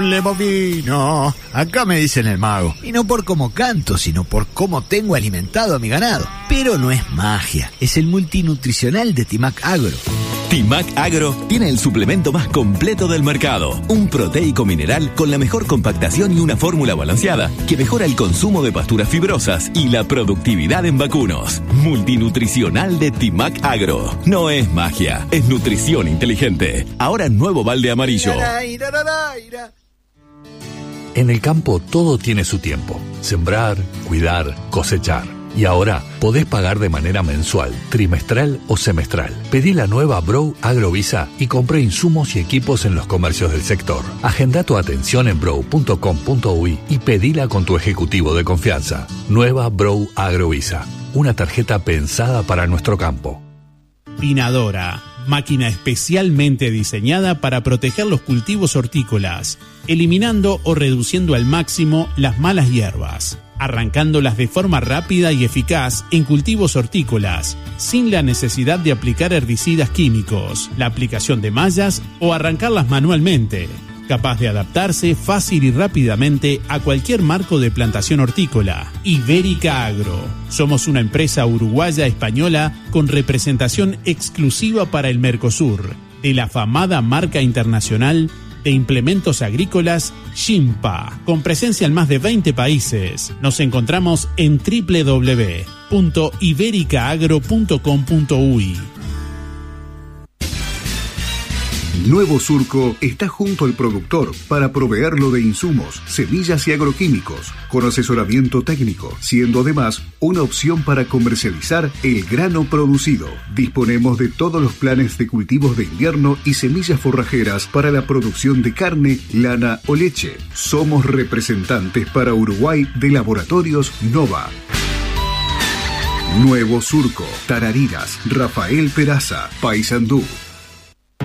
Bovino, acá me dicen el mago. Y no por cómo canto, sino por cómo tengo alimentado a mi ganado. Pero no es magia, es el multinutricional de Timac Agro. Timac Agro tiene el suplemento más completo del mercado. Un proteico mineral con la mejor compactación y una fórmula balanceada que mejora el consumo de pasturas fibrosas y la productividad en vacunos. Multinutricional de Timac Agro. No es magia, es nutrición inteligente. Ahora nuevo balde amarillo. En el campo todo tiene su tiempo. Sembrar, cuidar, cosechar. Y ahora podés pagar de manera mensual, trimestral o semestral. Pedí la nueva Brough Agrovisa y compré insumos y equipos en los comercios del sector. Agenda tu atención en brough.com.uy y pedila con tu ejecutivo de confianza. Nueva Brough Agrovisa, una tarjeta pensada para nuestro campo. Pinadora, máquina especialmente diseñada para proteger los cultivos hortícolas, eliminando o reduciendo al máximo las malas hierbas, arrancándolas de forma rápida y eficaz en cultivos hortícolas, sin la necesidad de aplicar herbicidas químicos, la aplicación de mallas o arrancarlas manualmente. Capaz de adaptarse fácil y rápidamente a cualquier marco de plantación hortícola. Ibérica Agro. Somos una empresa uruguaya-española con representación exclusiva para el Mercosur, de la afamada marca internacional de implementos agrícolas Shimpa, con presencia en más de 20 países. Nos encontramos en www.ibericaagro.com.uy. Nuevo Surco está junto al productor para proveerlo de insumos, semillas y agroquímicos, con asesoramiento técnico, siendo además una opción para comercializar el grano producido. Disponemos de todos los planes de cultivos de invierno y semillas forrajeras para la producción de carne, lana o leche. Somos representantes para Uruguay de Laboratorios Nova. Nuevo Surco, Tarariras, Rafael Peraza, Paysandú.